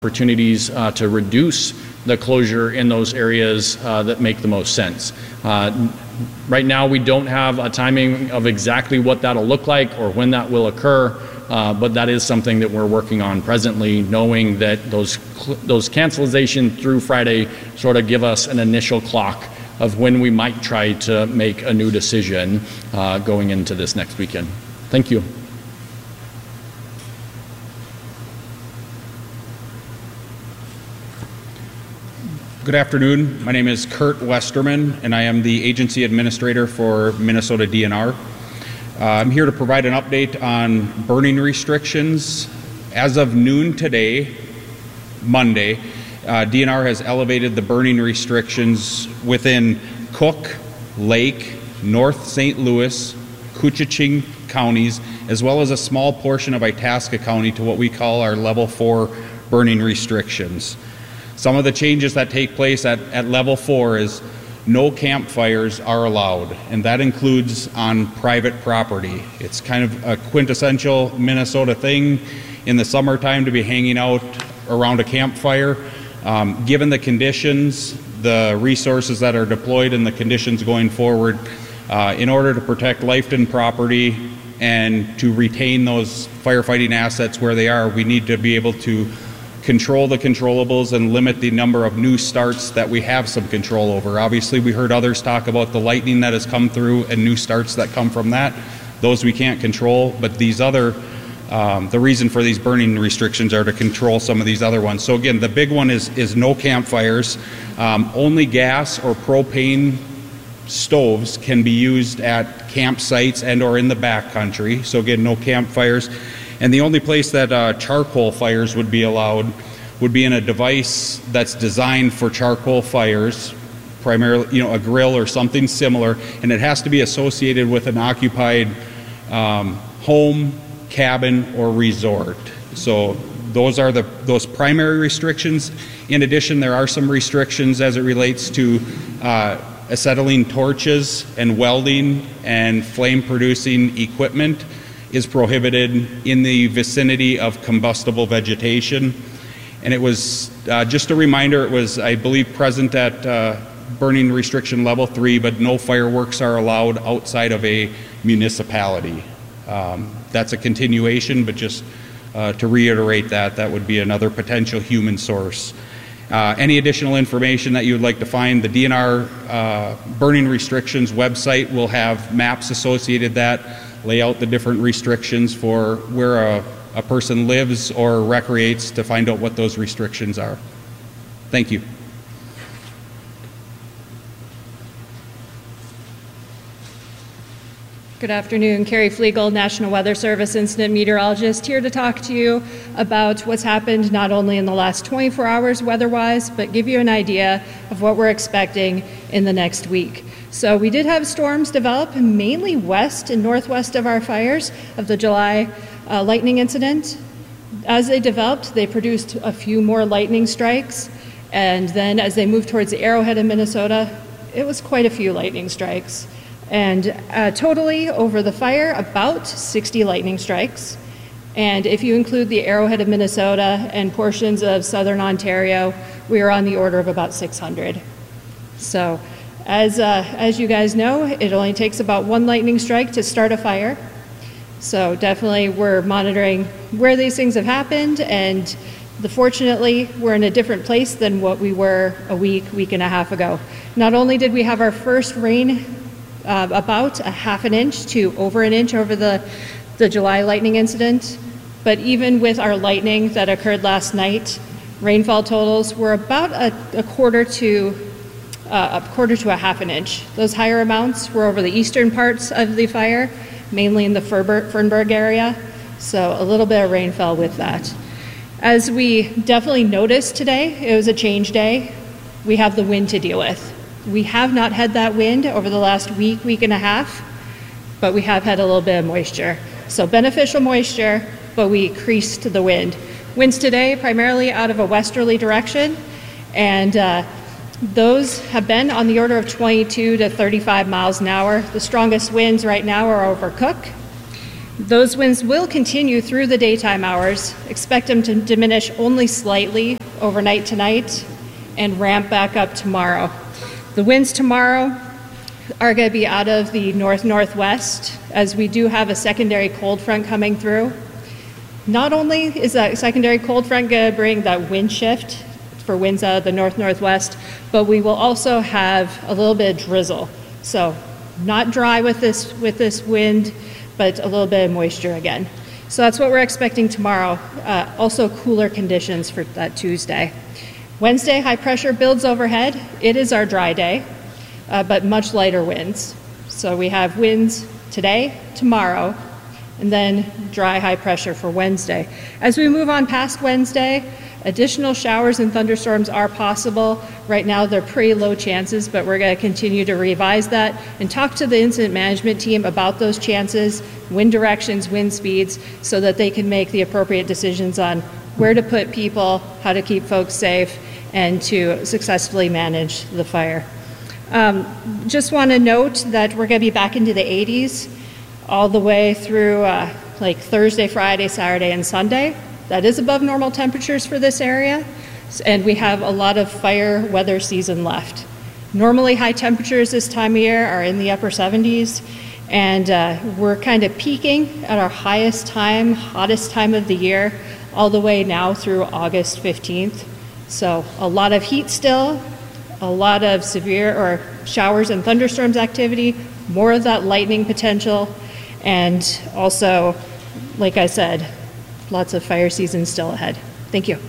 opportunities to reduce the closure in those areas that make the most sense. Right now, we don't have a timing of exactly what that'll look like or when that will occur, but that is something that we're working on presently, knowing that those cancelizations through Friday sort of give us an initial clock of when we might try to make a new decision going into this next weekend. Thank you. Good afternoon. My name is Kurt Westerman, and I am the Agency Administrator for Minnesota DNR. I'm here to provide an update on burning restrictions. As of noon today, Monday, DNR has elevated the burning restrictions within Cook, Lake, North St. Louis, Koochiching counties, as well as a small portion of Itasca County to what we call our Level 4 burning restrictions. Some of the changes that take place at Level 4 is no campfires are allowed, and that includes on private property. It's kind of a quintessential Minnesota thing in the summertime to be hanging out around a campfire. Given the conditions, the resources that are deployed, and the conditions going forward, in order to protect life and property and to retain those firefighting assets where they are, we need to be able to control the controllables and limit the number of new starts that we have some control over. Obviously, we heard others talk about the lightning that has come through and new starts that come from that. Those we can't control, but these other, the reason for these burning restrictions are to control some of these other ones. So again, the big one is no campfires. Only gas or propane stoves can be used at campsites and or in the backcountry. So again, no campfires. And the only place that charcoal fires would be allowed would be in a device that's designed for charcoal fires, primarily, a grill or something similar, and it has to be associated with an occupied home, cabin, or resort. So those are those primary restrictions. In addition, there are some restrictions as it relates to acetylene torches and welding and flame-producing equipment is prohibited in the vicinity of combustible vegetation. And it was, just a reminder, it was, I believe, present at burning restriction level 3, but no fireworks are allowed outside of a municipality. That's a continuation, but just to reiterate that would be another potential human source. Any additional information that you would like to find, the DNR burning restrictions website will have maps associated that lay out the different restrictions for where a person lives or recreates to find out what those restrictions are. Thank you. Good afternoon. Carrie Flegel, National Weather Service Incident Meteorologist, here to talk to you about what's happened not only in the last 24 hours weather-wise, but give you an idea of what we're expecting in the next week. So we did have storms develop mainly west and northwest of our fires of the July lightning incident. As they developed, they produced a few more lightning strikes, and then as they moved towards the arrowhead of Minnesota, it was quite a few lightning strikes. And totally over the fire, about 60 lightning strikes. And if you include the arrowhead of Minnesota and portions of southern Ontario, we are on the order of about 600. So as you guys know, it only takes about one lightning strike to start a fire. So definitely we're monitoring where these things have happened, and fortunately we're in a different place than what we were a week and a half ago. Not only did we have our first rain about a half an inch to over an inch over the July lightning incident, but even with our lightning that occurred last night, rainfall totals were about a quarter to a half an inch. Those higher amounts were over the eastern parts of the fire, mainly in the Fernburg area, so a little bit of rainfall with that. As we definitely noticed today, it was a change day. We have the wind to deal with. We have not had that wind over the last week and a half, but we have had a little bit of moisture. So beneficial moisture, but we increased the wind. Winds today primarily out of a westerly direction, and those have been on the order of 22 to 35 miles an hour. The strongest winds right now are over Cook. Those winds will continue through the daytime hours. Expect them to diminish only slightly overnight tonight and ramp back up tomorrow. The winds tomorrow are going to be out of the north-northwest, as we do have a secondary cold front coming through. Not only is that secondary cold front going to bring that wind shift for winds out of the north-northwest, but we will also have a little bit of drizzle. So not dry with this wind, but a little bit of moisture again. So that's what we're expecting tomorrow. Also cooler conditions for that Tuesday. Wednesday, high pressure builds overhead. It is our dry day, but much lighter winds. So we have winds today, tomorrow, and then dry high pressure for Wednesday. As we move on past Wednesday, additional showers and thunderstorms are possible. Right now they're pretty low chances, but we're going to continue to revise that and talk to the incident management team about those chances, wind directions, wind speeds, so that they can make the appropriate decisions on where to put people, how to keep folks safe, and to successfully manage the fire. Just want to note that we're going to be back into the 80s all the way through like Thursday, Friday, Saturday, and Sunday. That is above normal temperatures for this area, and we have a lot of fire weather season left. Normally high temperatures this time of year are in the upper 70s, and we're kind of peaking at our highest time, hottest time of the year, all the way now through August 15th. So a lot of heat still, a lot of severe or showers and thunderstorms activity, more of that lightning potential, and also, like I said, lots of fire season still ahead. Thank you.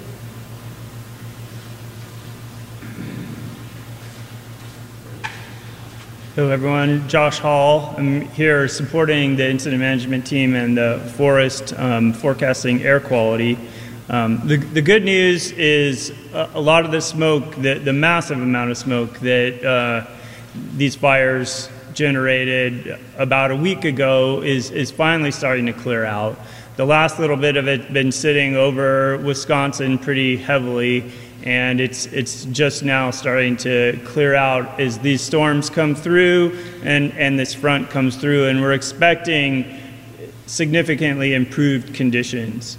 Hello everyone, Josh Hall. I'm here supporting the incident management team and the forest forecasting air quality. The good news is a lot of the smoke, the massive amount of smoke that these fires generated about a week ago is finally starting to clear out. The last little bit of it been sitting over Wisconsin pretty heavily, and it's just now starting to clear out as these storms come through and this front comes through, and we're expecting significantly improved conditions.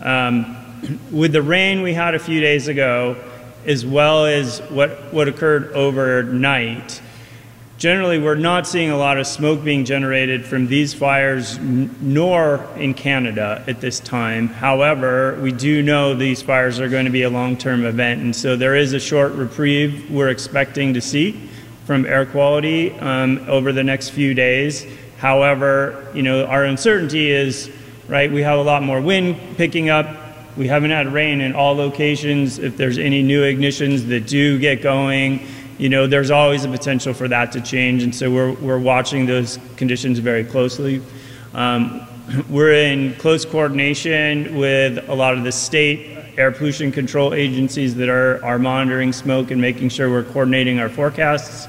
With the rain we had a few days ago, as well as what occurred overnight, generally we're not seeing a lot of smoke being generated from these fires, nor in Canada at this time. However, we do know these fires are going to be a long-term event, and so there is a short reprieve we're expecting to see from air quality over the next few days. However, our uncertainty is, right, we have a lot more wind picking up. We haven't had rain in all locations. If there's any new ignitions that do get going, there's always a potential for that to change, and so we're watching those conditions very closely. We're in close coordination with a lot of the state air pollution control agencies that are monitoring smoke and making sure we're coordinating our forecasts.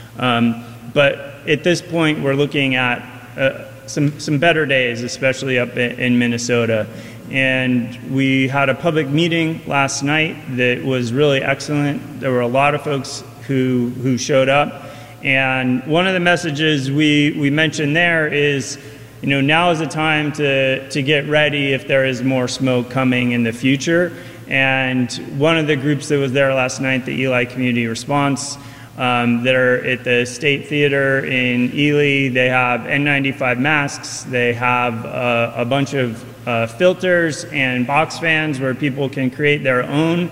But at this point, we're looking at some better days, especially up in Minnesota. And we had a public meeting last night that was really excellent. There were a lot of folks who showed up. And one of the messages we mentioned there is, now is the time to get ready if there is more smoke coming in the future. And one of the groups that was there last night, the Ely Community Response, that are at the State Theater in Ely, they have N95 masks, they have a bunch of filters and box fans where people can create their own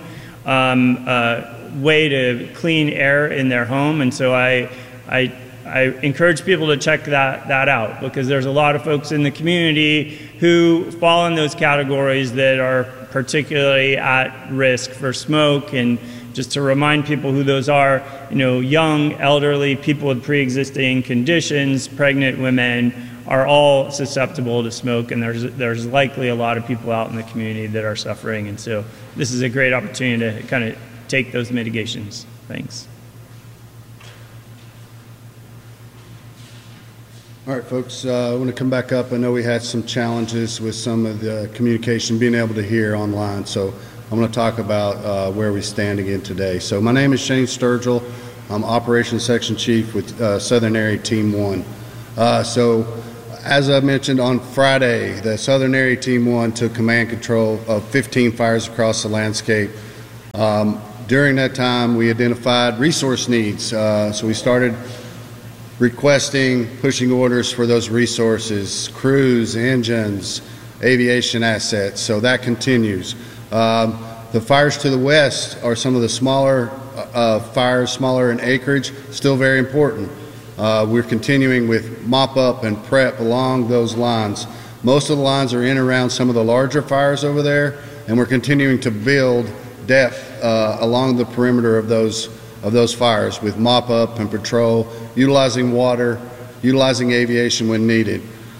way to clean air in their home. And so I encourage people to check that out, because there's a lot of folks in the community who fall in those categories that are particularly at risk for smoke. And just to remind people who those are, young, elderly, people with pre-existing conditions, pregnant women are all susceptible to smoke, and there's likely a lot of people out in the community that are suffering. And so this is a great opportunity to kind of take those mitigations. Thanks. All right, folks, I want to come back up. I know we had some challenges with some of the communication, being able to hear online, so I'm going to talk about where we stand again today. So my name is Shane Sturgill. I'm Operations Section Chief with Southern Area Team 1. So as I mentioned on Friday, the Southern Area Team 1 took command control of 15 fires across the landscape. During that time, we identified resource needs. So we started requesting, pushing orders for those resources, crews, engines, aviation assets. So that continues. The fires to the west are some of the smaller fires, smaller in acreage, still very important. We're continuing with mop up and prep along those lines. Most of the lines are in around some of the larger fires over there, and we're continuing to build depth along the perimeter of those fires with mop up and patrol, utilizing water, utilizing aviation when needed.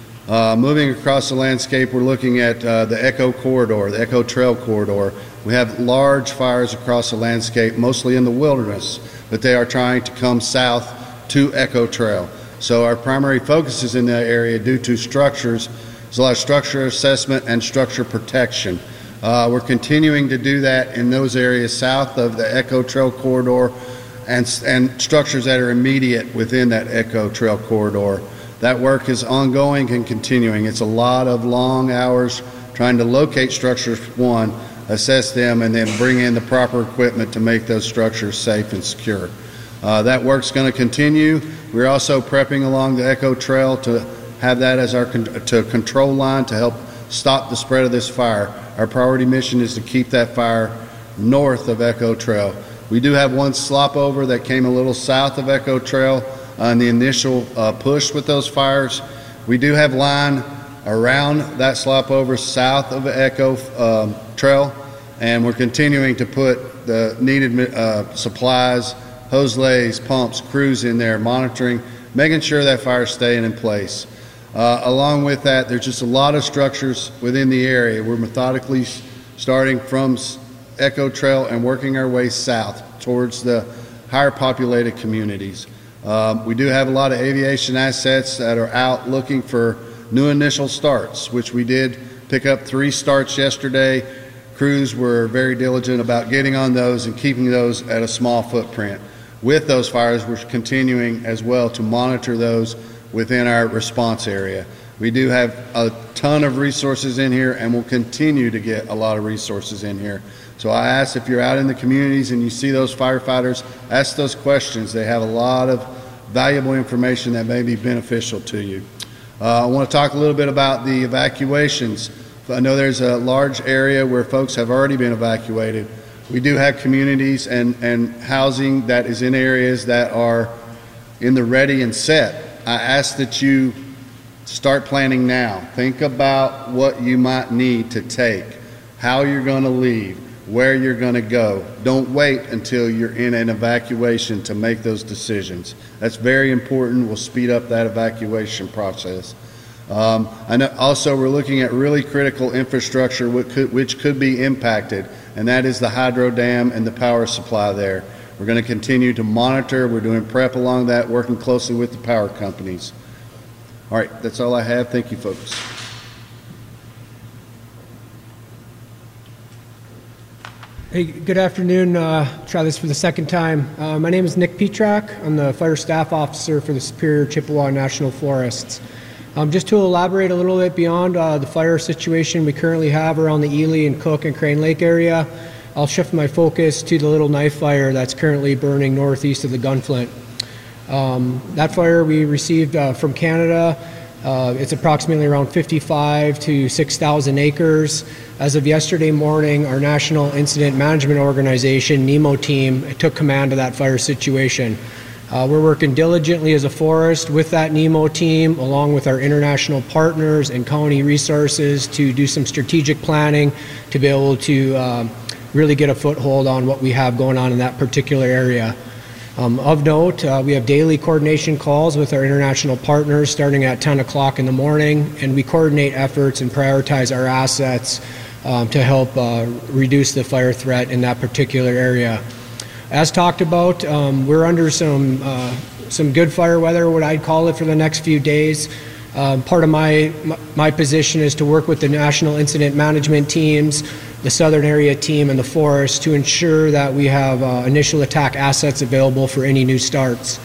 Moving across the landscape, we're looking at the Echo Corridor, the Echo Trail Corridor. We have large fires across the landscape, mostly in the wilderness, but they are trying to come south to Echo Trail. So our primary focus is in that area due to structures. There's a lot of structure assessment and structure protection. We're continuing to do that in those areas south of the Echo Trail Corridor and structures that are immediate within that Echo Trail Corridor. That work is ongoing and continuing. It's a lot of long hours trying to locate structures, one, assess them, and then bring in the proper equipment to make those structures safe and secure. That work's going to continue. We're also prepping along the Echo Trail to have that as our control line to help stop the spread of this fire. Our priority mission is to keep that fire north of Echo Trail. We do have one slop over that came a little south of Echo Trail on the initial push with those fires. We do have line around that slop over south of Echo Trail, and we're continuing to put the needed supplies, hose lays, pumps, crews in there, monitoring, making sure that fire's staying in place. Along with that, there's just a lot of structures within the area. We're methodically starting from Echo Trail and working our way south towards the higher populated communities. We do have a lot of aviation assets that are out looking for new initial starts, which we did pick up 3 starts yesterday. Crews were very diligent about getting on those and keeping those at a small footprint. With those fires, we're continuing as well to monitor those within our response area. We do have a ton of resources in here, and we'll continue to get a lot of resources in here. So I ask, if you're out in the communities and you see those firefighters, ask those questions. They have a lot of valuable information that may be beneficial to you. I want to talk a little bit about the evacuations. I know there's a large area where folks have already been evacuated. We do have communities and housing that is in areas that are in the ready and set. I ask that you start planning now. Think about what you might need to take, how you're going to leave, where you're going to go. Don't wait until you're in an evacuation to make those decisions. That's very important. We'll speed up that evacuation process. I know also we're looking at really critical infrastructure which could be impacted, and that is the hydro dam and the power supply there. We're going to continue to monitor. We're doing prep along that, working closely with the power companies. All right, that's all I have. Thank you, folks. Hey, good afternoon. Try this for the second time. My name is Nick Petrak. I'm the Fire Staff Officer for the Superior Chippewa National Forests. Just to elaborate a little bit beyond the fire situation we currently have around the Ely and Cook and Crane Lake area, I'll shift my focus to the Little Knife Fire that's currently burning northeast of the Gunflint. That fire we received from Canada. It's approximately around 55 to 6,000 acres. As of yesterday morning, our National Incident Management Organization, NEMO team, took command of that fire situation. We're working diligently as a forest with that NEMO team, along with our international partners and county resources, to do some strategic planning to be able to really get a foothold on what we have going on in that particular area. Of note, we have daily coordination calls with our international partners starting at 10 o'clock in the morning, and we coordinate efforts and prioritize our assets to help reduce the fire threat in that particular area. As talked about, we're under some good fire weather, what I'd call it, for the next few days. Part of my position is to work with the National Incident Management teams, the Southern Area team, and the forest to ensure that we have initial attack assets available for any new starts.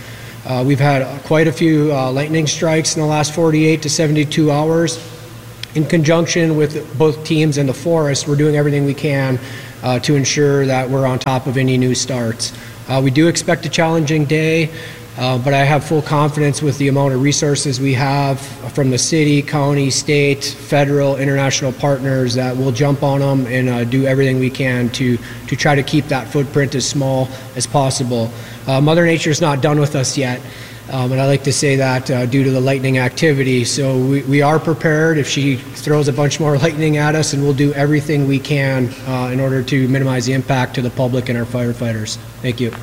We've had quite a few lightning strikes in the last 48 to 72 hours. In conjunction with both teams and the forest, we're doing everything we can to ensure that we're on top of any new starts. We do expect a challenging day, but I have full confidence with the amount of resources we have from the city, county, state, federal, international partners that we'll jump on them and do everything we can to try to keep that footprint as small as possible. Mother Nature's not done with us yet. And I like to say that due to the lightning activity. So we are prepared if she throws a bunch more lightning at us, and we'll do everything we can in order to minimize the impact to the public and our firefighters. Thank you.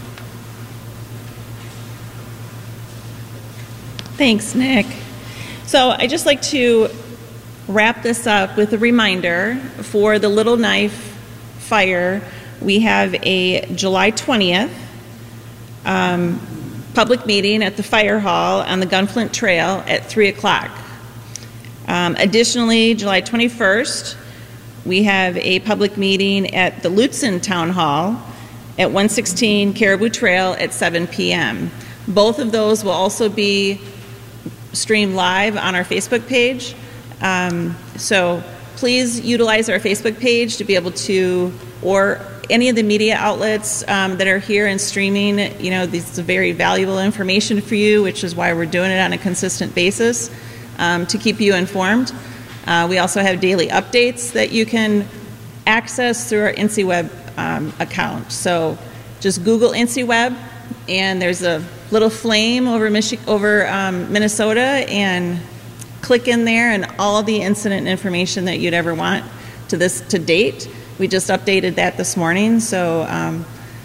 Thanks, Nick. So I'd just like to wrap this up with a reminder for the Little Knife fire. We have a July 20th public meeting at the fire hall on the Gunflint Trail at 3 o'clock. Additionally, July 21st, we have a public meeting at the Lutzen Town Hall at 116 Caribou Trail at 7 p.m. Both of those will also be streamed live on our Facebook page. So please utilize our Facebook page to be able to, or any of the media outlets that are here and streaming. You know, this is very valuable information for you, which is why we're doing it on a consistent basis to keep you informed. We also have daily updates that you can access through our InciWeb account. So just Google InciWeb, and there's a little flame over Minnesota, and click in there, and all the incident information that you'd ever want to date. We just updated that this morning, so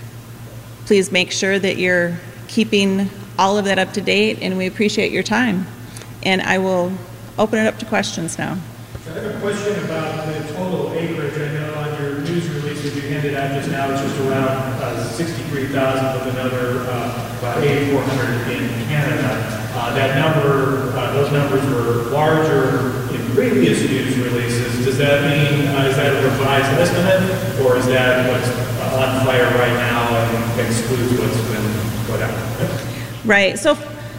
please make sure that you're keeping all of that up to date, and we appreciate your time. And I will open it up to questions now. I have a question about the total acreage. I know on your news release that you handed out just now, it's just around 63,000 with another about 8,400 in Canada. That number, those numbers were larger in previous news releases. Does that mean, is that a revised estimate, or is that what's on fire right now and excludes what's been put out? Right. So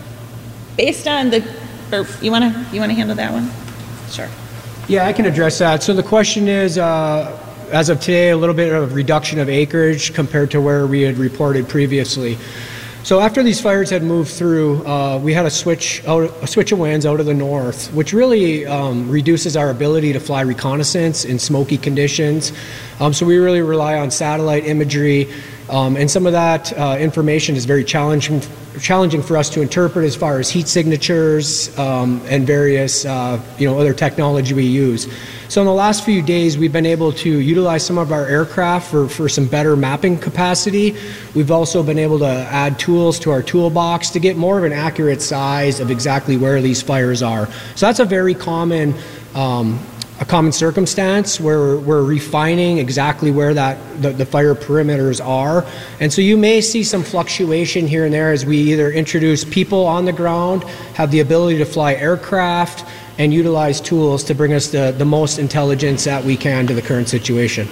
based on the, or you want to handle that one? Sure. Yeah, I can address that. So the question is, as of today, a little bit of reduction of acreage compared to where we had reported previously. So after these fires had moved through, we had a switch of winds out of the north, which really reduces our ability to fly reconnaissance in smoky conditions. So we really rely on satellite imagery, and some of that information is very challenging for us to interpret as far as heat signatures and various other technology we use. So in the last few days, we've been able to utilize some of our aircraft for some better mapping capacity. We've also been able to add tools to our toolbox to get more of an accurate size of exactly where these fires are. So that's a very common circumstance where we're refining exactly where the fire perimeters are. And so you may see some fluctuation here and there as we either introduce people on the ground, have the ability to fly aircraft, and utilize tools to bring us the most intelligence that we can to the current situation.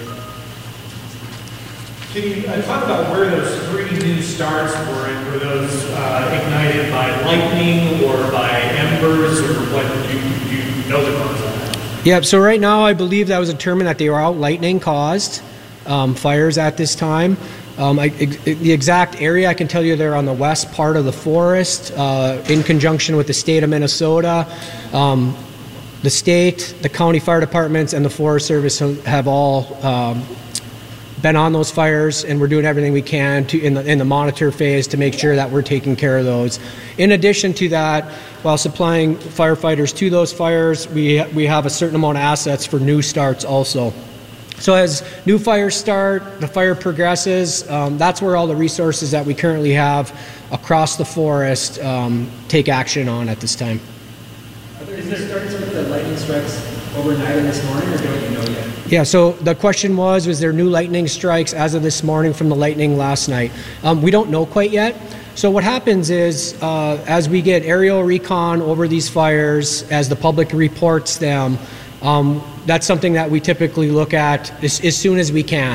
Can you talk about where those three new starts were, and were those ignited by lightning or by embers, or what? Do you know the cause of that? Yeah, so right now I believe that was determined that they were out lightning caused fires at this time. The exact area, I can tell you they're on the west part of the forest in conjunction with the state of Minnesota. The state, the county fire departments, and the Forest Service have all been on those fires, and we're doing everything we can in the monitor phase to make sure that we're taking care of those. In addition to that, while supplying firefighters to those fires, we have a certain amount of assets for new starts also. So as new fires start, the fire progresses, that's where all the resources that we currently have across the forest take action on at this time. Are there any starts with the lightning strikes overnight and this morning, or don't you know yet? Yeah, so the question was there new lightning strikes as of this morning from the lightning last night? We don't know quite yet. So what happens is, as we get aerial recon over these fires, as the public reports them, that's something that we typically look at as soon as we can.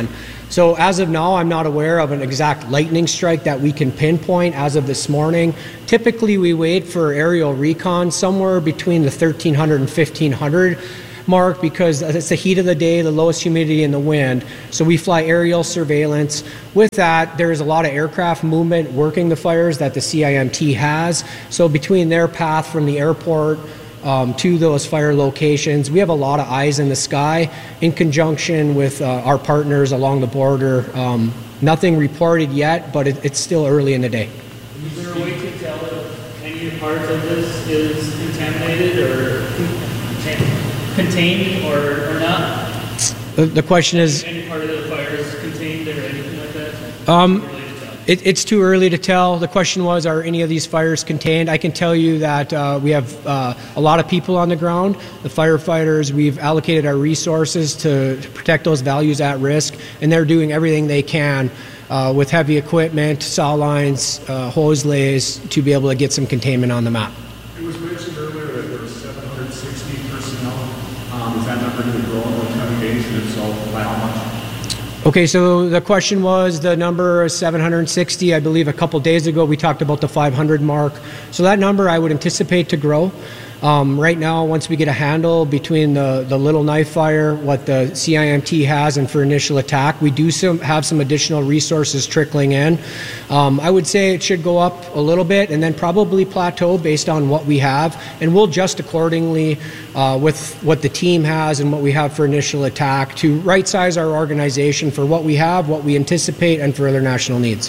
So as of now, I'm not aware of an exact lightning strike that we can pinpoint as of this morning. Typically, we wait for aerial recon somewhere between the 1,300 and 1,500 mark because it's the heat of the day, the lowest humidity and the wind. So we fly aerial surveillance. With that, there's a lot of aircraft movement working the fires that the CIMT has. So between their path from the airport to those fire locations, we have a lot of eyes in the sky in conjunction with our partners along the border. Nothing reported yet, but it's still early in the day. Is there a way to tell if any part of this is contaminated or contained or not? The question is, any part of the fire is contained or anything like that? It's too early to tell. The question was, are any of these fires contained? I can tell you that we have a lot of people on the ground. The firefighters, we've allocated our resources to protect those values at risk, and they're doing everything they can with heavy equipment, saw lines, hose lays, to be able to get some containment on the map. It was mentioned earlier that there were 760 personnel. Is that number going to grow in the coming days, and if so, by how much? Okay, so the question was the number is 760. I believe a couple days ago we talked about the 500 mark. So that number I would anticipate to grow. Right now, once we get a handle between the Little Knife Fire, what the CIMT has, and for initial attack, we do have some additional resources trickling in. I would say it should go up a little bit and then probably plateau based on what we have, and we'll adjust accordingly with what the team has and what we have for initial attack to right-size our organization for what we have, what we anticipate, and for other national needs.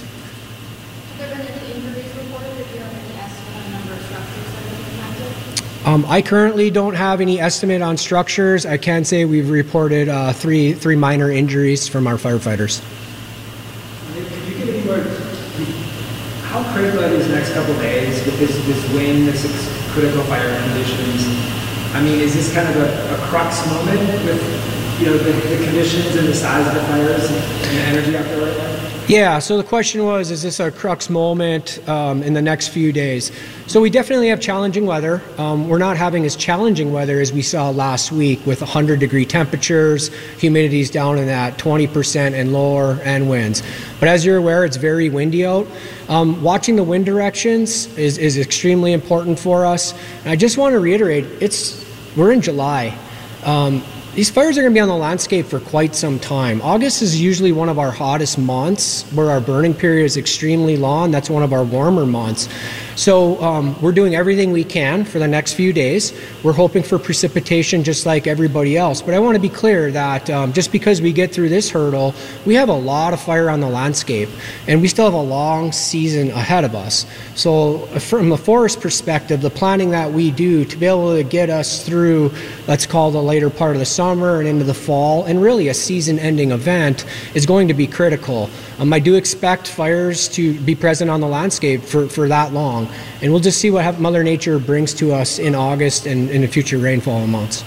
I currently don't have any estimate on structures. I can say we've reported three minor injuries from our firefighters. Could you give me more, how critical are these next couple of days with this wind, this critical fire conditions? I mean, is this kind of a crux moment with, the conditions and the size of the fires and the energy out there right now? Yeah, so the question was, is this a crux moment in the next few days? So we definitely have challenging weather. We're not having as challenging weather as we saw last week with 100-degree temperatures, humidities down in that 20% and lower, and winds. But as you're aware, it's very windy out. Watching the wind directions is extremely important for us. And I just want to reiterate, we're in July. These fires are going to be on the landscape for quite some time. August is usually one of our hottest months where our burning period is extremely long. That's one of our warmer months. So we're doing everything we can for the next few days. We're hoping for precipitation just like everybody else. But I want to be clear that just because we get through this hurdle, we have a lot of fire on the landscape, and we still have a long season ahead of us. So from the forest perspective, the planning that we do to be able to get us through, let's call the later part of the summer and into the fall, and really a season-ending event, is going to be critical. I do expect fires to be present on the landscape for that long, and we'll just see what Mother Nature brings to us in August and in the future rainfall months.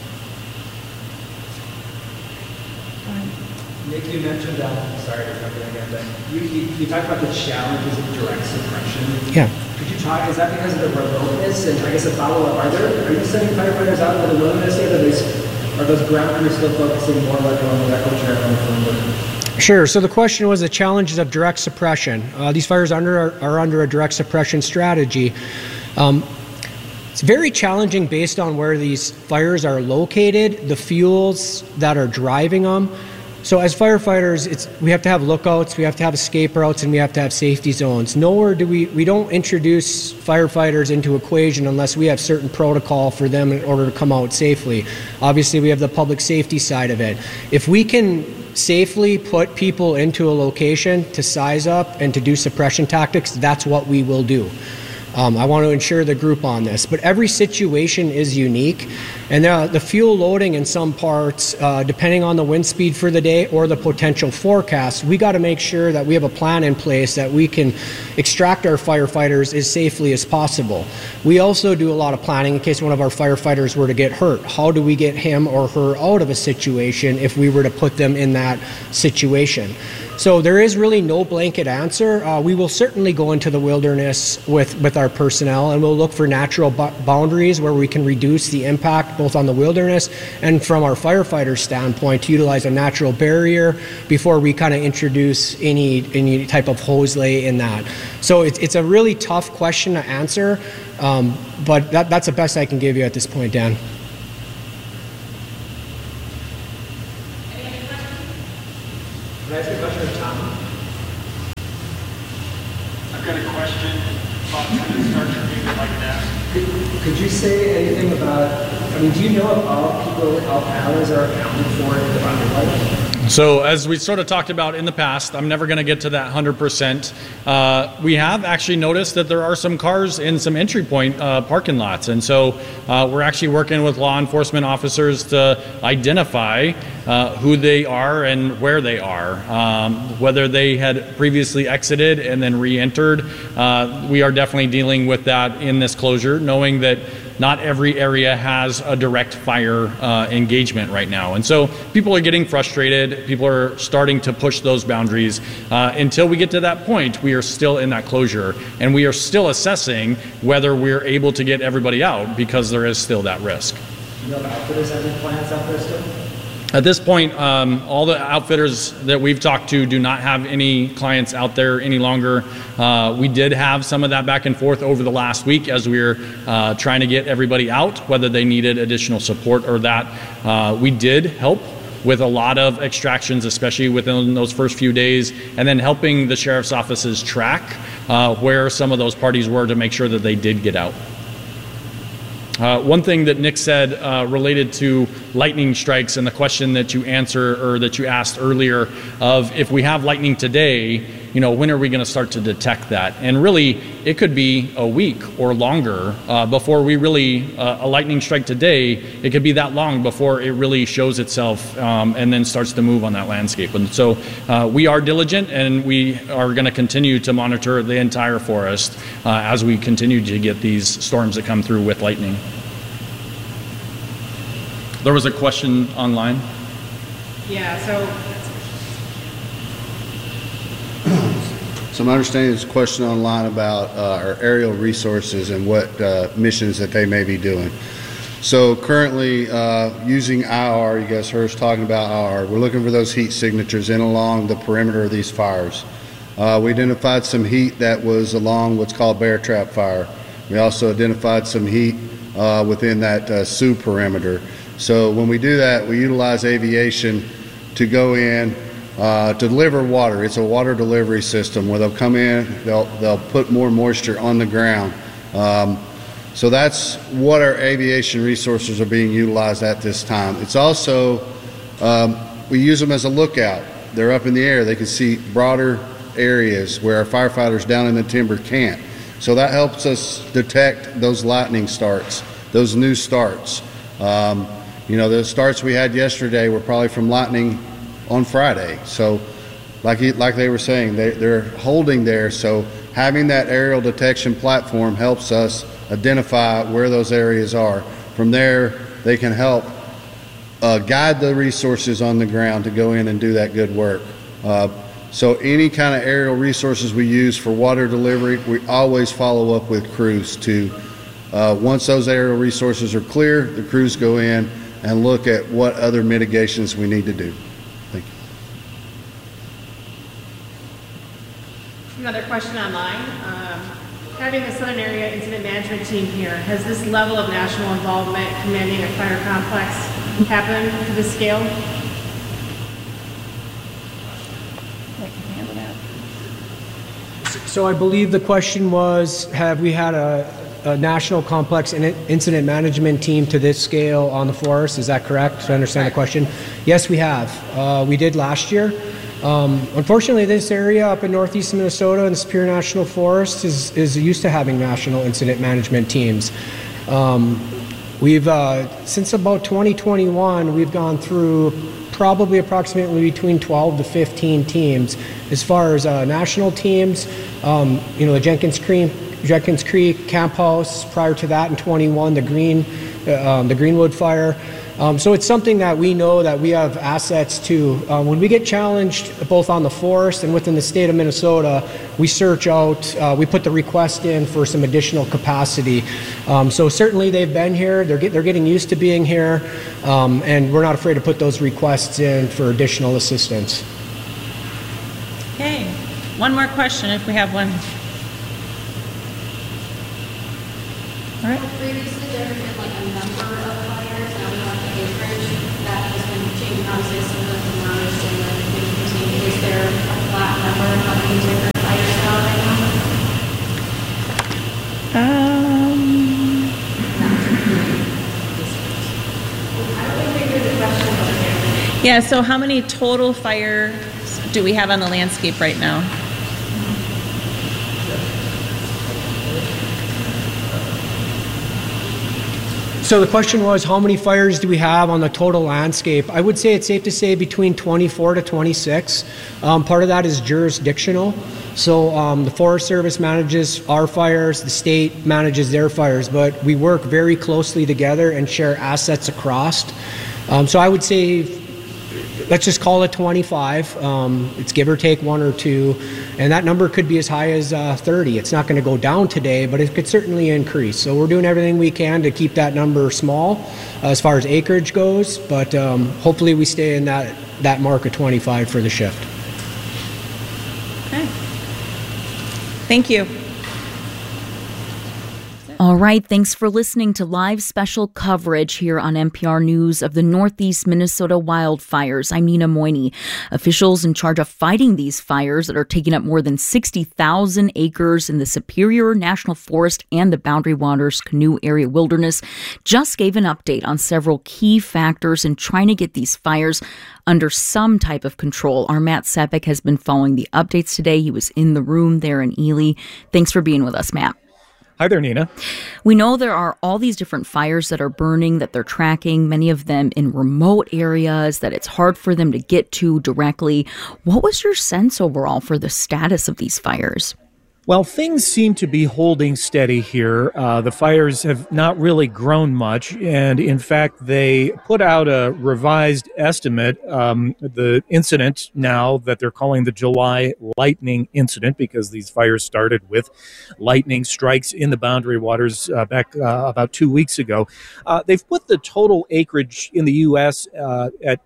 Nick, you mentioned, sorry to jump in again, but you talked about the challenges of direct suppression. Yeah. Could you talk, is that because of the remoteness? And I guess a follow-up, are you sending firefighters out into the wilderness yet? Are those ground crews still focusing more like on the echo chair and the Sure. So the question was the challenges of direct suppression. These fires are under a direct suppression strategy. It's very challenging based on where these fires are located, the fuels that are driving them. So as firefighters, we have to have lookouts, we have to have escape routes, and we have to have safety zones. Nowhere do we don't introduce firefighters into equation unless we have certain protocol for them in order to come out safely. Obviously, we have the public safety side of it. If we can safely put people into a location to size up and to do suppression tactics, that's what we will do. I want to ensure the group on this, but every situation is unique, and the fuel loading in some parts, depending on the wind speed for the day or the potential forecast, we got to make sure that we have a plan in place that we can extract our firefighters as safely as possible. We also do a lot of planning in case one of our firefighters were to get hurt. How do we get him or her out of a situation if we were to put them in that situation? So there is really no blanket answer. We will certainly go into the wilderness with our personnel, and we'll look for natural boundaries where we can reduce the impact both on the wilderness and from our firefighters' standpoint to utilize a natural barrier before we kind of introduce any type of hose lay in that. So it's a really tough question to answer, but that's the best I can give you at this point, Dan. Can I ask a question of Tom? I've got a question about the start your meeting like that. Could you say anything about, I mean, do you know if all people, all paddlers are accounted for in the boundary light? So as we sort of talked about in the past, I'm never going to get to that 100%. We have actually noticed that there are some cars in some entry point parking lots. And so we're actually working with law enforcement officers to identify who they are and where they are. Whether they had previously exited and then re-entered, we are definitely dealing with that in this closure, knowing that not every area has a direct fire engagement right now. And so people are getting frustrated. People are starting to push those boundaries. Until we get to that point, we are still in that closure. And we are still assessing whether we're able to get everybody out because there is still that risk. You know, outfitters have any plans out there still? At this point, all the outfitters that we've talked to do not have any clients out there any longer. We did have some of that back and forth over the last week as we were trying to get everybody out, whether they needed additional support or that. We did help with a lot of extractions, especially within those first few days, and then helping the sheriff's offices track where some of those parties were to make sure that they did get out. One thing that Nick said related to lightning strikes and the question that you asked earlier of if we have lightning today, you know, when are we going to start to detect that? And really, it could be a week or longer before we really, a lightning strike today, it could be that long before it really shows itself and then starts to move on that landscape. And so we are diligent, and we are going to continue to monitor the entire forest as we continue to get these storms that come through with lightning. There was a question online. Yeah, so my understanding is a question online about our aerial resources and what missions that they may be doing. So currently using IR, you guys heard us talking about IR, we're looking for those heat signatures in along the perimeter of these fires. We identified some heat that was along what's called bear trap fire. We also identified some heat within that Sioux perimeter. So when we do that, we utilize aviation to go in to deliver water. It's a water delivery system where they'll come in, they'll put more moisture on the ground. So that's what our aviation resources are being utilized at this time. It's also, we use them as a lookout. They're up in the air. They can see broader areas where our firefighters down in the timber can't. So that helps us detect those lightning starts, those new starts. You know, the starts we had yesterday were probably from lightning on Friday. So like they were saying, they're holding there. So having that aerial detection platform helps us identify where those areas are. From there, they can help guide the resources on the ground to go in and do that good work. So any kind of aerial resources we use for water delivery, we always follow up with crews to, once those aerial resources are clear, the crews go in and look at what other mitigations we need to do. Thank you. Another question online. Having the Southern Area Incident Management Team here, has this level of national involvement commanding a fire complex happened to this scale? So I believe the question was, have we had a national complex incident management team to this scale on the forest? Is that correct? Do I understand the question? Yes, we have. We did last year. Unfortunately, this area up in northeast Minnesota and Superior National Forest is used to having national incident management teams. We've since about 2021, we've gone through probably approximately between 12 to 15 teams. As far as national teams, you know, the Jenkins Creek Camp House, prior to that in 21, the Greenwood Fire. So it's something that we know that we have assets to. When we get challenged both on the forest and within the state of Minnesota, we search out, we put the request in for some additional capacity. So certainly they've been here, they're getting used to being here, and we're not afraid to put those requests in for additional assistance. Okay, one more question if we have one. All right. Previously, there had been like a number of fires. Now we have the acreage that has been changing. Obviously, some of the numbers and the continue. Is there a flat number of how many different fires there are right now? I don't think we heard the question over there. Yeah. So, how many total fires do we have on the landscape right now? So the question was, how many fires do we have on the total landscape? I would say it's safe to say between 24 to 26. Part of that is jurisdictional. So the Forest Service manages our fires, the state manages their fires, but we work very closely together and share assets across. So I would say, let's just call it 25. It's give or take one or two. And that number could be as high as 30. It's not going to go down today, but it could certainly increase. So we're doing everything we can to keep that number small as far as acreage goes. But hopefully we stay in that mark of 25 for the shift. Okay. Thank you. All right, thanks for listening to live special coverage here on NPR News of the Northeast Minnesota wildfires. I'm Nina Moyni. Officials in charge of fighting these fires that are taking up more than 60,000 acres in the Superior National Forest and the Boundary Waters Canoe Area Wilderness just gave an update on several key factors in trying to get these fires under some type of control. Our Matt Sepik has been following the updates today. He was in the room there in Ely. Thanks for being with us, Matt. Hi there, Nina. We know there are all these different fires that are burning, that they're tracking, many of them in remote areas, that it's hard for them to get to directly. What was your sense overall for the status of these fires? Well, things seem to be holding steady here. The fires have not really grown much, and in fact, they put out a revised estimate. The incident now that they're calling the July lightning incident, because these fires started with lightning strikes in the Boundary Waters back about 2 weeks ago. They've put the total acreage in the U.S. At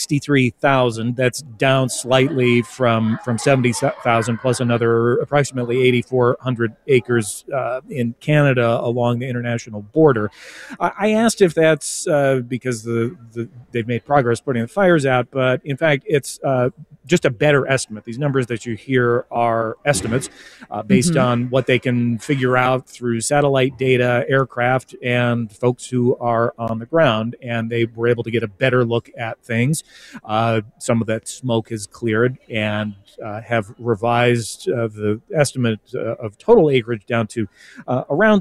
63,000. That's down slightly from 70,000 plus another approximately 8,400 acres in Canada along the international border. I asked if that's because they've made progress putting the fires out, but in fact it's just a better estimate. These numbers that you hear are estimates based on what they can figure out through satellite data, aircraft, and folks who are on the ground, and they were able to get a better look at things. Some of that smoke has cleared and have revised the estimate of total acreage down to around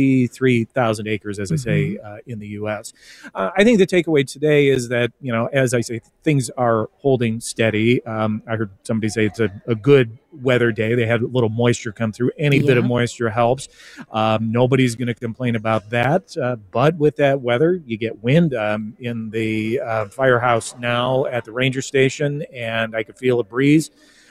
63,000 acres, as I say, in the U.S. I think the takeaway today is that, as I say, things are holding steady. I heard somebody say it's a good weather day. They had a little moisture come through. Any bit of moisture helps. Nobody's going to complain about that. But with that weather, you get wind. In the firehouse now at the ranger station, and I could feel a breeze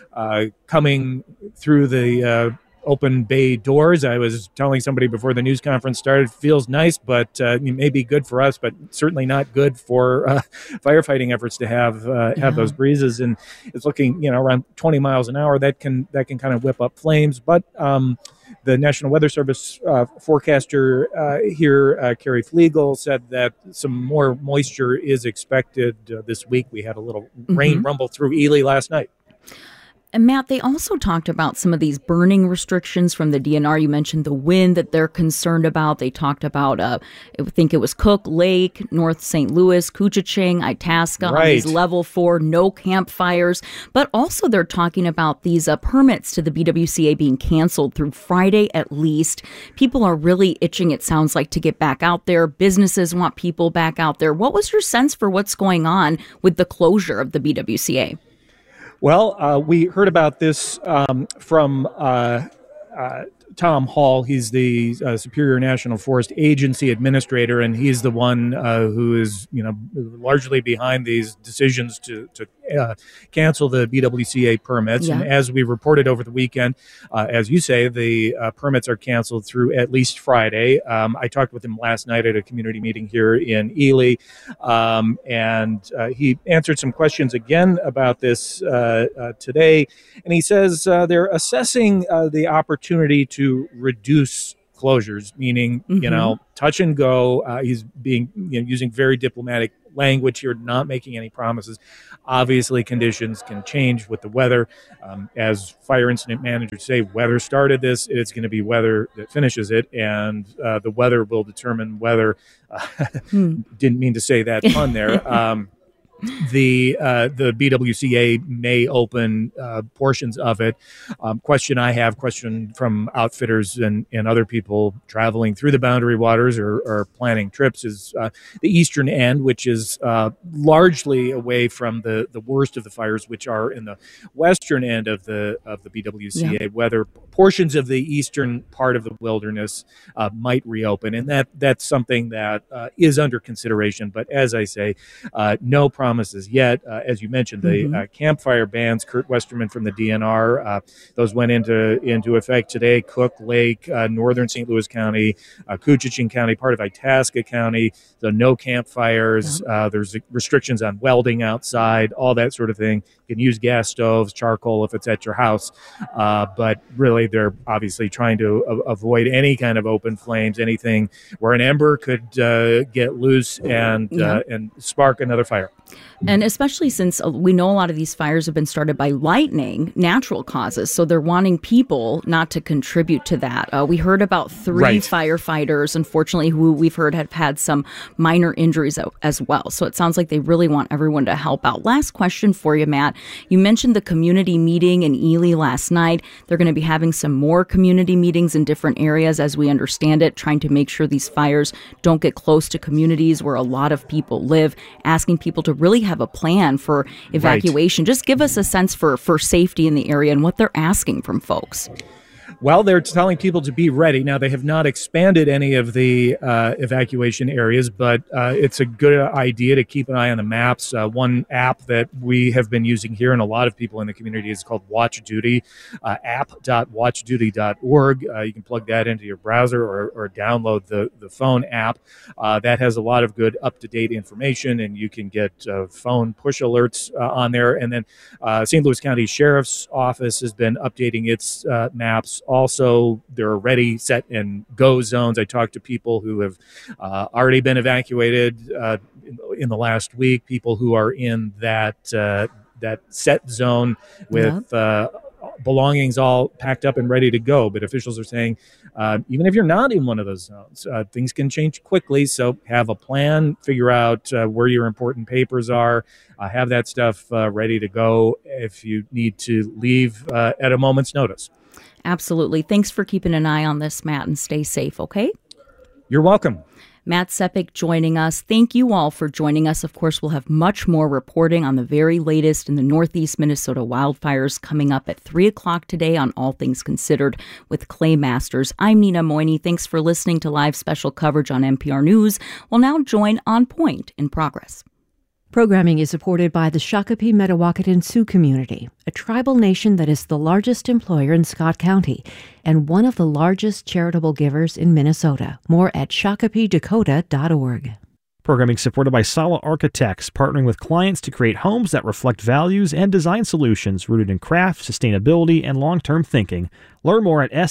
coming through the open bay doors. I was telling somebody before the news conference started, it feels nice, but it may be good for us, but certainly not good for firefighting efforts to have those breezes. And it's looking, around 20 miles an hour. That can kind of whip up flames. But the National Weather Service forecaster here, Carrie Flegel, said that some more moisture is expected this week. We had a little rain rumble through Ely last night. And Matt, they also talked about some of these burning restrictions from the DNR. You mentioned the wind that they're concerned about. They talked about, I think it was Cook Lake, North St. Louis, Koochiching, Itasca, on these level 4 no campfires. But also they're talking about these permits to the BWCA being canceled through Friday at least. People are really itching, it sounds like, to get back out there. Businesses want people back out there. What was your sense for what's going on with the closure of the BWCA? Well, we heard about this from Tom Hall. He's the Superior National Forest Agency Administrator, and he's the one who is, largely behind these decisions to cancel the BWCA permits. Yeah. And as we reported over the weekend, as you say, the permits are canceled through at least Friday. I talked with him last night at a community meeting here in Ely, and he answered some questions again about this today. And he says they're assessing the opportunity to reduce closures, meaning, touch and go. He's being using very diplomatic language here, not making any promises. Obviously, conditions can change with the weather. As fire incident managers say, weather started this, it's going to be weather that finishes it, and the weather will determine whether, didn't mean to say that pun there, the BWCA may open portions of it. Question from outfitters and other people traveling through the Boundary Waters or planning trips is the eastern end, which is largely away from the worst of the fires, which are in the western end of the BWCA. Yeah. Whether portions of the eastern part of the wilderness might reopen, and that's something that is under consideration. But as I say, no promises yet. As you mentioned, the campfire bans, Kurt Westerman from the DNR, those went into effect today. Cook, Lake, northern St. Louis County, Coochin County, part of Itasca County, the no campfires. There's restrictions on welding outside, all that sort of thing. You can use gas stoves, charcoal if it's at your house. But really, they're obviously trying to avoid any kind of open flames, anything where an ember could get loose and spark another fire. And especially since we know a lot of these fires have been started by lightning, natural causes, so they're wanting people not to contribute to that. We heard about 3 firefighters, unfortunately, who we've heard have had some minor injuries as well. So it sounds like they really want everyone to help out. Last question for you, Matt. You mentioned the community meeting in Ely last night. They're going to be having some more community meetings in different areas, as we understand it, trying to make sure these fires don't get close to communities where a lot of people live, asking people to really have a plan for evacuation. Just give us a sense for safety in the area and what they're asking from folks. Well, they're telling people to be ready. Now, they have not expanded any of the evacuation areas, but it's a good idea to keep an eye on the maps. One app that we have been using here and a lot of people in the community is called Watch Duty, app.watchduty.org. You can plug that into your browser or download the phone app. That has a lot of good up-to-date information, and you can get phone push alerts on there. And then St. Louis County Sheriff's Office has been updating its maps. Also, there are ready, set, and go zones. I talked to people who have already been evacuated in the last week, people who are in that set zone with belongings all packed up and ready to go. But officials are saying, even if you're not in one of those zones, things can change quickly. So have a plan, figure out where your important papers are, have that stuff ready to go if you need to leave at a moment's notice. Absolutely. Thanks for keeping an eye on this, Matt, and stay safe, okay? You're welcome. Matt Sepik joining us. Thank you all for joining us. Of course, we'll have much more reporting on the very latest in the Northeast Minnesota wildfires coming up at 3 o'clock today on All Things Considered with Clay Masters. I'm Nina Moyni. Thanks for listening to live special coverage on NPR News. We'll now join On Point in progress. Programming is supported by the Shakopee Mdewakanton Sioux community, a tribal nation that is the largest employer in Scott County and one of the largest charitable givers in Minnesota. More at shakopeedakota.org. Programming supported by Sala Architects, partnering with clients to create homes that reflect values and design solutions rooted in craft, sustainability, and long-term thinking. Learn more at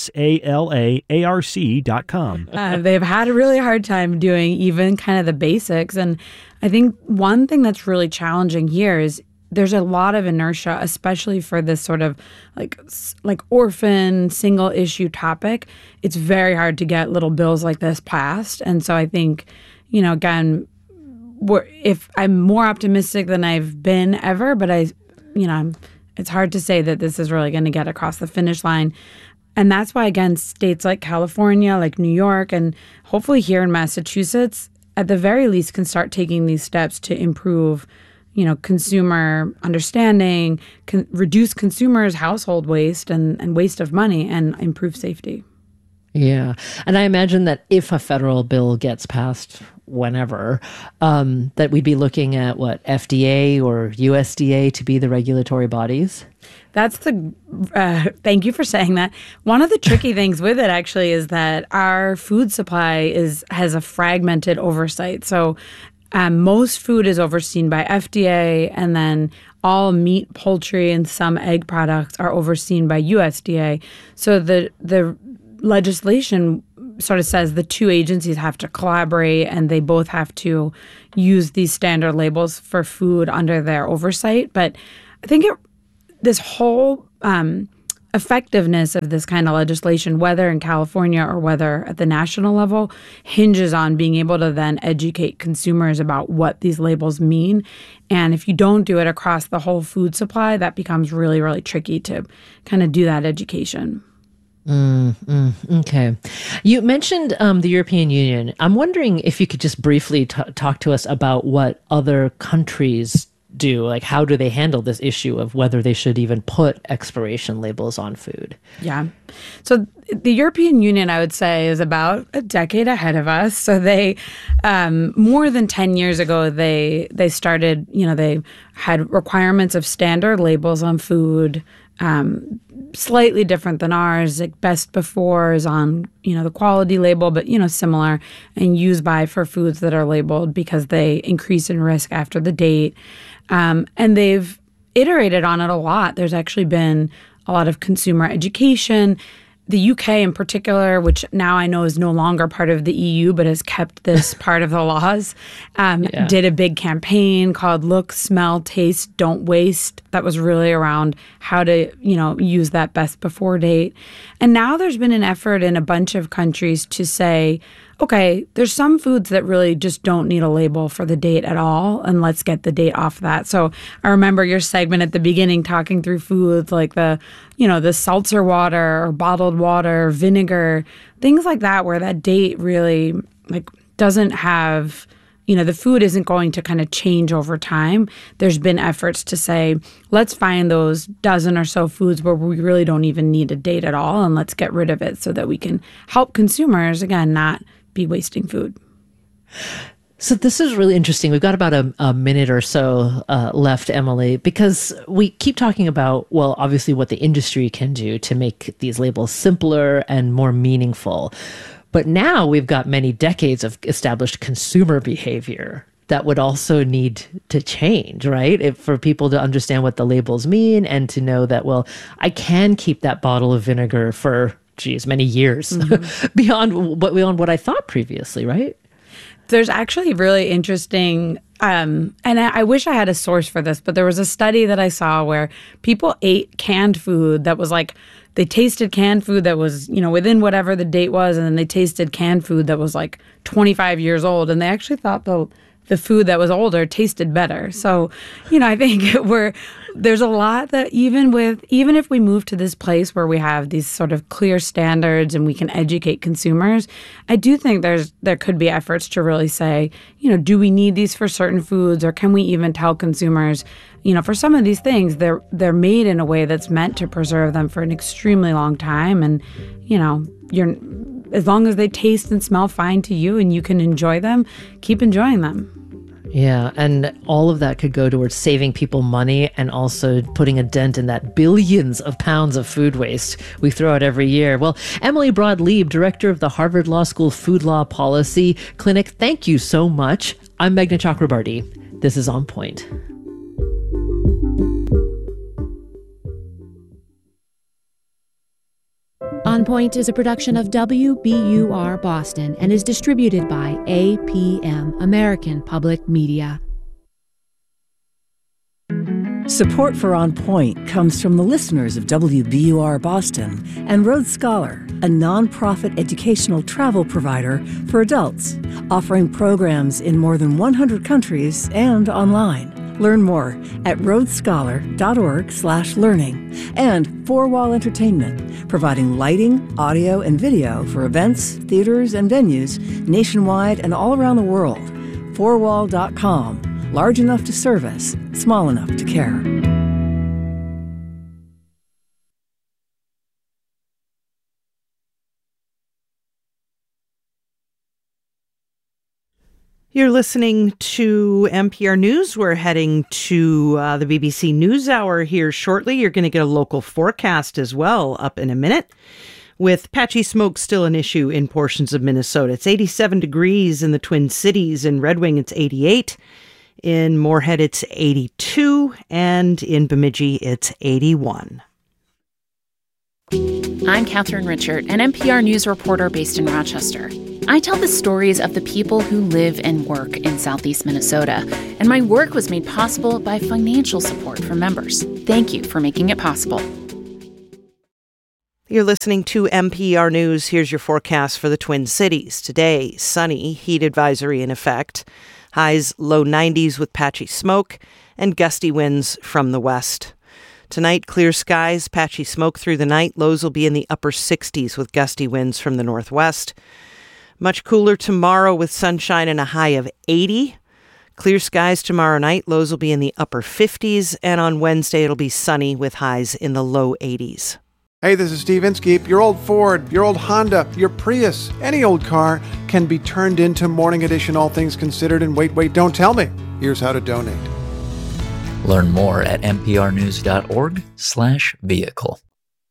salaarc.com. They've had a really hard time doing even kind of the basics. And I think one thing that's really challenging here is there's a lot of inertia, especially for this sort of like orphan single issue topic. It's very hard to get little bills like this passed. And so I think, again, if I'm more optimistic than I've been ever, but it's hard to say that this is really going to get across the finish line. And that's why, again, states like California, like New York, and hopefully here in Massachusetts, at the very least, can start taking these steps to improve, consumer understanding, reduce consumers' household waste and waste of money, and improve safety. Yeah. And I imagine that if a federal bill gets passed whenever, that we'd be looking at what, FDA or USDA to be the regulatory bodies? That's thank you for saying that. One of the tricky things with it actually is that our food supply has a fragmented oversight. So most food is overseen by FDA, and then all meat, poultry, and some egg products are overseen by USDA. So the legislation sort of says the two agencies have to collaborate, and they both have to use these standard labels for food under their oversight. But I think this whole effectiveness of this kind of legislation, whether in California or whether at the national level, hinges on being able to then educate consumers about what these labels mean. And if you don't do it across the whole food supply, that becomes really, really tricky to kind of do that education. Okay. You mentioned the European Union. I'm wondering if you could just briefly talk to us about what other countries do. Like, how do they handle this issue of whether they should even put expiration labels on food? Yeah. So the European Union, I would say, is about a decade ahead of us. So they, more than 10 years ago, they started, they had requirements of standard labels on food, slightly different than ours. Like best before is on, the quality label, but, similar, and use by for foods that are labeled because they increase in risk after the date. And they've iterated on it a lot. There's actually been a lot of consumer education. The UK in particular, which now I know is no longer part of the EU, but has kept this part of the laws, did a big campaign called Look, Smell, Taste, Don't Waste. That was really around how to, use that best before date. And now there's been an effort in a bunch of countries to say, okay, there's some foods that really just don't need a label for the date at all, and let's get the date off that. So I remember your segment at the beginning talking through foods like the seltzer water or bottled water, vinegar, things like that, where that date really doesn't have, the food isn't going to kind of change over time. There's been efforts to say, let's find those dozen or so foods where we really don't even need a date at all, and let's get rid of it so that we can help consumers, again, not be wasting food. So this is really interesting. We've got about a minute or so left, Emily, because we keep talking about, well, obviously what the industry can do to make these labels simpler and more meaningful. But now we've got many decades of established consumer behavior that would also need to change, right? For people to understand what the labels mean and to know that, well, I can keep that bottle of vinegar for many years beyond what I thought previously, right? There's actually really interesting, and I wish I had a source for this, but there was a study that I saw where people ate canned food that was they tasted canned food that was, within whatever the date was, and then they tasted canned food that was 25 years old, and they actually thought the food that was older tasted better. So, I think there's a lot that even if we move to this place where we have these sort of clear standards and we can educate consumers, I do think there could be efforts to really say, do we need these for certain foods, or can we even tell consumers, for some of these things, they're made in a way that's meant to preserve them for an extremely long time, and as long as they taste and smell fine to you and you can enjoy them, keep enjoying them. Yeah, and all of that could go towards saving people money and also putting a dent in that billions of pounds of food waste we throw out every year. Well, Emily Broad-Leib, director of the Harvard Law School Food Law Policy Clinic, thank you so much. I'm Meghna Chakrabarty. This is On Point. On Point is a production of WBUR Boston and is distributed by APM, American Public Media. Support for On Point comes from the listeners of WBUR Boston and Road Scholar, a nonprofit educational travel provider for adults, offering programs in more than 100 countries and online. Learn more at roadscholar.org/learning. And Four Wall Entertainment, providing lighting, audio, and video for events, theaters, and venues nationwide and all around the world. Fourwall.com. Large enough to service, small enough to care. You're listening to NPR News. We're heading to the BBC NewsHour here shortly. You're going to get a local forecast as well up in a minute. With patchy smoke still an issue in portions of Minnesota. It's 87 degrees in the Twin Cities. In Red Wing, it's 88. In Moorhead, it's 82. And in Bemidji, it's 81. I'm Catherine Richard, an NPR News reporter based in Rochester. I tell the stories of the people who live and work in Southeast Minnesota, and my work was made possible by financial support from members. Thank you for making it possible. You're listening to NPR News. Here's your forecast for the Twin Cities. Today, sunny, heat advisory in effect. Highs low 90s with patchy smoke and gusty winds from the west. Tonight, clear skies, patchy smoke through the night. Lows will be in the upper 60s with gusty winds from the northwest. Much cooler tomorrow with sunshine and a high of 80. Clear skies tomorrow night. Lows will be in the upper 50s. And on Wednesday, it'll be sunny with highs in the low 80s. Hey, this is Steve Inskeep. Your old Ford, your old Honda, your Prius, any old car can be turned into Morning Edition All Things Considered. And wait, don't tell me. Here's how to donate. Learn more at nprnews.org/vehicle.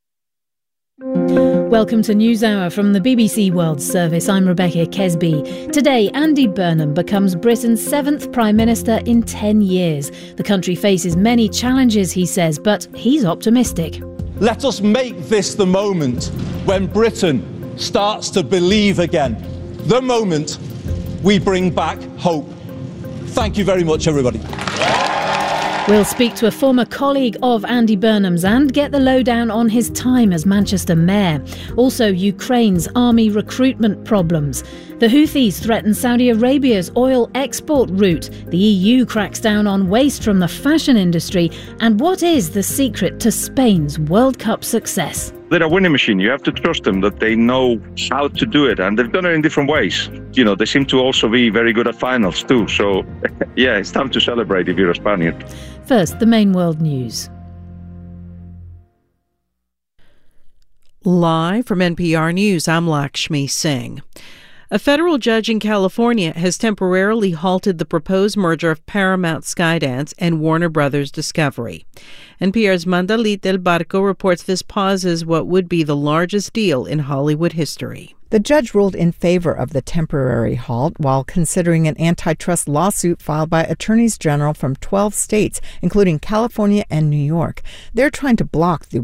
Welcome to NewsHour from the BBC World Service. I'm Rebecca Kesby. Today, Andy Burnham becomes Britain's 7th Prime Minister in 10 years. The country faces many challenges, he says, but he's optimistic. Let us make this the moment when Britain starts to believe again. The moment we bring back hope. Thank you very much, everybody. We'll speak to a former colleague of Andy Burnham's and get the lowdown on his time as Manchester mayor. Also, Ukraine's army recruitment problems. The Houthis threaten Saudi Arabia's oil export route. The EU cracks down on waste from the fashion industry. And what is the secret to Spain's World Cup success? They're a winning machine. You have to trust them that they know how to do it, and they've done it in different ways. You know, they seem to also be very good at finals too. So, yeah, it's time to celebrate if you're a Spaniard. First, the main world news. Live from NPR News, I'm Lakshmi Singh. A federal judge in California has temporarily halted the proposed merger of Paramount Skydance and Warner Brothers Discovery. NPR's Mandalit Del Barco reports this pauses what would be the largest deal in Hollywood history. The judge ruled in favor of the temporary halt while considering an antitrust lawsuit filed by attorneys general from 12 states, including California and New York. They're trying to block the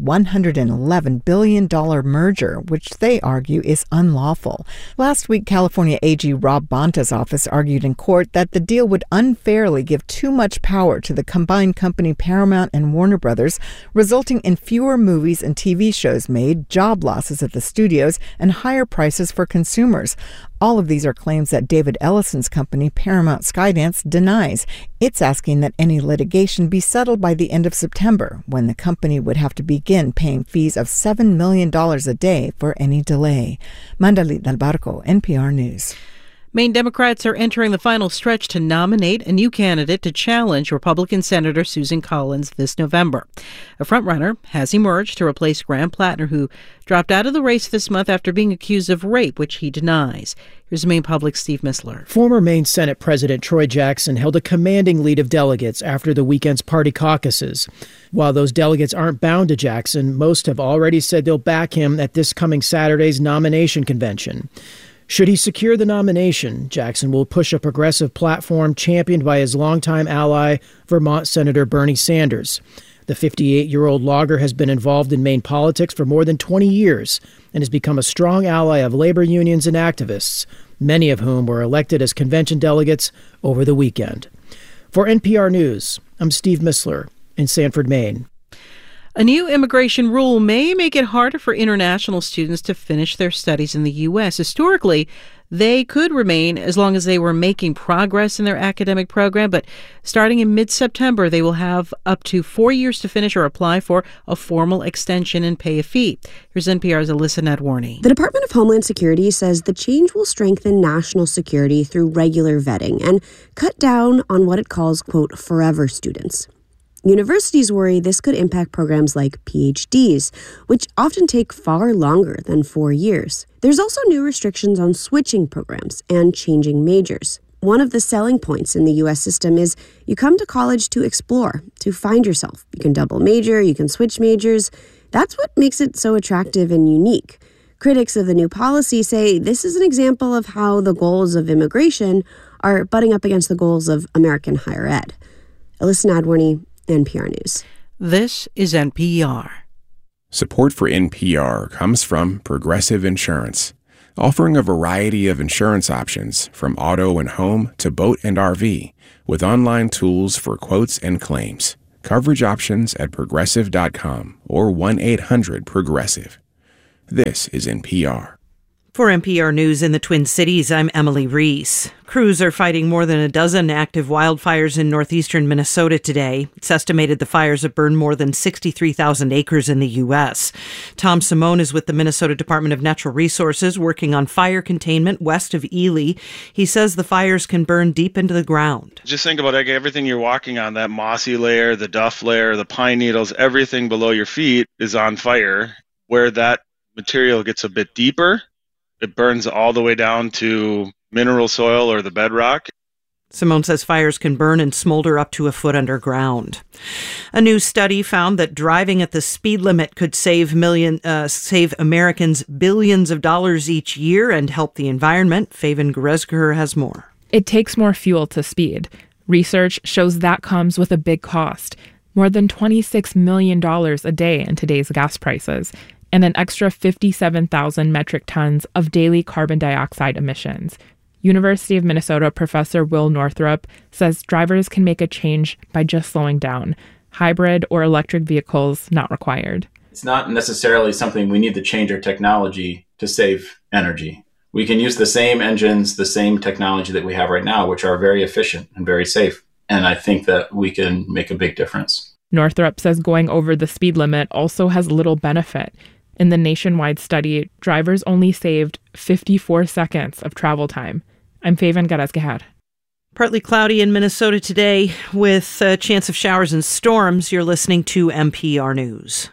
$111 billion merger, which they argue is unlawful. Last week, California AG Rob Bonta's office argued in court that the deal would unfairly give too much power to the combined company Paramount and Warner Brothers, resulting in fewer movies and TV shows made, job losses at the studios, and higher prices for consumers. All of these are claims that David Ellison's company, Paramount Skydance, denies. It's asking that any litigation be settled by the end of September, when the company would have to begin paying fees of $7 million a day for any delay. Mandalit Del Barco, NPR News. Maine Democrats are entering the final stretch to nominate a new candidate to challenge Republican Senator Susan Collins this November. A frontrunner has emerged to replace Graham Plattner, who dropped out of the race this month after being accused of rape, which he denies. Here's Maine Public's Steve Missler. Former Maine Senate President Troy Jackson held a commanding lead of delegates after the weekend's party caucuses. While those delegates aren't bound to Jackson, most have already said they'll back him at this coming Saturday's nomination convention. Should he secure the nomination, Jackson will push a progressive platform championed by his longtime ally, Vermont Senator Bernie Sanders. The 58-year-old logger has been involved in Maine politics for more than 20 years and has become a strong ally of labor unions and activists, many of whom were elected as convention delegates over the weekend. For NPR News, I'm Steve Missler in Sanford, Maine. A new immigration rule may make it harder for international students to finish their studies in the U.S. Historically, they could remain as long as they were making progress in their academic program, but starting in mid-September, they will have up to 4 years to finish or apply for a formal extension and pay a fee. Here's NPR's Alyssa Nadwarny. The Department of Homeland Security says the change will strengthen national security through regular vetting and cut down on what it calls, quote, forever students. Universities worry this could impact programs like PhDs, which often take far longer than 4 years. There's also new restrictions on switching programs and changing majors. One of the selling points in the U.S. system is you come to college to explore, to find yourself. You can double major, you can switch majors. That's what makes it so attractive and unique. Critics of the new policy say this is an example of how the goals of immigration are butting up against the goals of American higher ed. Alyssa Nadworny, NPR News. This is NPR. Support for NPR comes from Progressive Insurance, offering a variety of insurance options from auto and home to boat and RV, with online tools for quotes and claims. Coverage options at progressive.com or 1-800-PROGRESSIVE. This is NPR. For NPR News in the Twin Cities, I'm Emily Reese. Crews are fighting more than a dozen active wildfires in northeastern Minnesota today. It's estimated the fires have burned more than 63,000 acres in the U.S. Tom Simone is with the Minnesota Department of Natural Resources working on fire containment west of Ely. He says the fires can burn deep into the ground. Just think about everything you're walking on, that mossy layer, the duff layer, the pine needles, everything below your feet is on fire. Where that material gets a bit deeper, it burns all the way down to mineral soil or the bedrock. Simone says fires can burn and smolder up to a foot underground. A new study found that driving at the speed limit could save Americans billions of dollars each year and help the environment. Faven Goresger has more. It takes more fuel to speed. Research shows that comes with a big cost. More than $26 million a day in today's gas prices, and an extra 57,000 metric tons of daily carbon dioxide emissions. University of Minnesota professor Will Northrup says drivers can make a change by just slowing down. Hybrid or electric vehicles not required. It's not necessarily something we need to change our technology to save energy. We can use the same engines, the same technology that we have right now, which are very efficient and very safe. And I think that we can make a big difference. Northrup says going over the speed limit also has little benefit. In the nationwide study, drivers only saved 54 seconds of travel time. I'm Faven Goresger. Partly cloudy in Minnesota today with a chance of showers and storms. You're listening to NPR News.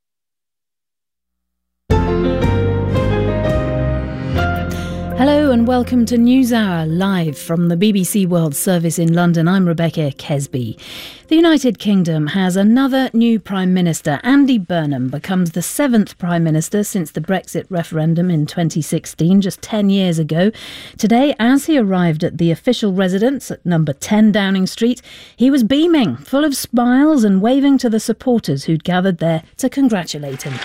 Hello and welcome to NewsHour, live from the BBC World Service in London. I'm Rebecca Kesby. The United Kingdom has another new Prime Minister. Andy Burnham becomes the 7th Prime Minister since the Brexit referendum in 2016, just 10 years ago. Today, as he arrived at the official residence at number 10 Downing Street, he was beaming, full of smiles and waving to the supporters who'd gathered there to congratulate him.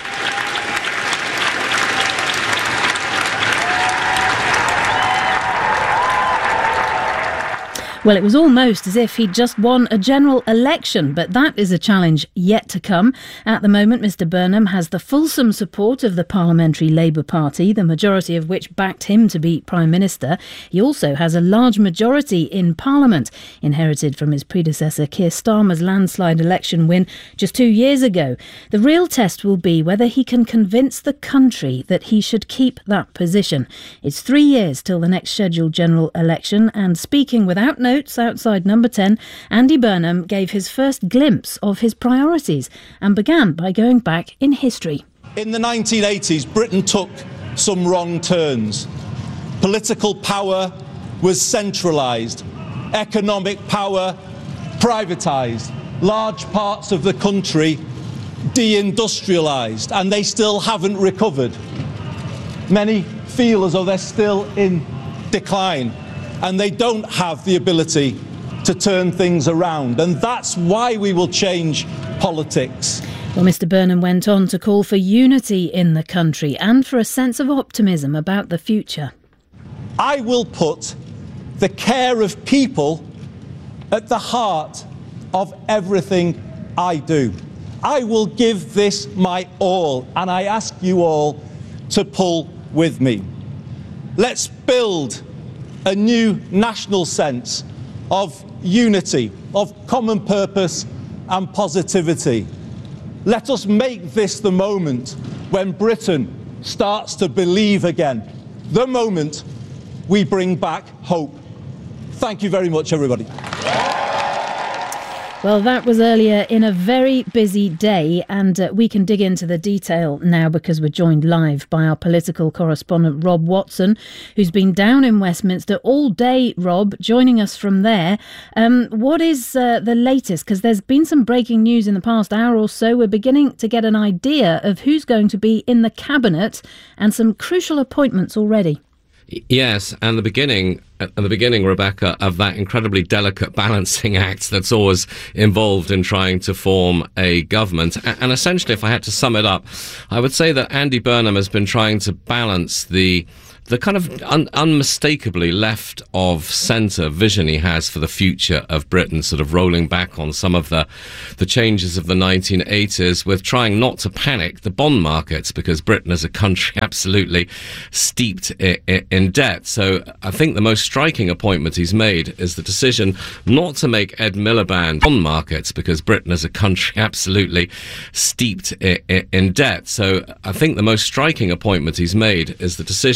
Well, it was almost as if he'd just won a general election, but that is a challenge yet to come. At the moment, Mr Burnham has the fulsome support of the Parliamentary Labour Party, the majority of which backed him to be Prime Minister. He also has a large majority in Parliament, inherited from his predecessor Keir Starmer's landslide election win just 2 years ago. The real test will be whether he can convince the country that he should keep that position. It's 3 years till the next scheduled general election, and speaking without notes outside number 10, Andy Burnham gave his first glimpse of his priorities and began by going back in history. In the 1980s, Britain took some wrong turns. Political power was centralised, economic power privatised, large parts of the country deindustrialised, and they still haven't recovered. Many feel as though they're still in decline, and they don't have the ability to turn things around. And that's why we will change politics. Well, Mr Burnham went on to call for unity in the country and for a sense of optimism about the future. I will put the care of people at the heart of everything I do. I will give this my all, and I ask you all to pull with me. Let's build a new national sense of unity, of common purpose and positivity. Let us make this the moment when Britain starts to believe again, the moment we bring back hope. Thank you very much, everybody. Well, that was earlier in a very busy day, and we can dig into the detail now because we're joined live by our political correspondent, Rob Watson, who's been down in Westminster all day. Rob, joining us from there. What is the latest? Because there's been some breaking news in the past hour or so. We're beginning to get an idea of who's going to be in the cabinet and some crucial appointments already. Yes, and the beginning, Rebecca, of that incredibly delicate balancing act that's always involved in trying to form a government. And essentially, if I had to sum it up, I would say that Andy Burnham has been trying to balance the kind of unmistakably left of centre vision he has for the future of Britain, sort of rolling back on some of the changes of the 1980s with trying not to panic the bond markets because Britain is a country absolutely steeped in debt. So I think the most striking appointment he's made is the decision not to make Ed Miliband bond markets because Britain is a country absolutely steeped in debt. So I think the most striking appointment he's made is the decision